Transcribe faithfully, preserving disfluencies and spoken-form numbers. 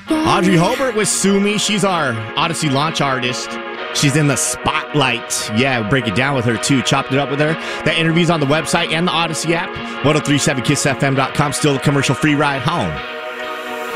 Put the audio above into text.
Audrey Hobart with Sue Me. She's our Odyssey launch artist. She's in the spotlight. Yeah, we'll break it down with her, too. Chopped it up with her. That interview's on the website and the Odyssey app. ten thirty-seven kiss f m dot com. Still a commercial-free ride home.